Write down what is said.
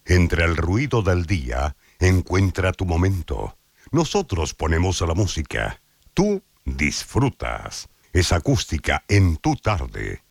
Entre el ruido del día, encuentra tu momento. Nosotros ponemos la música. Tú disfrutas. Es acústica en tu tarde.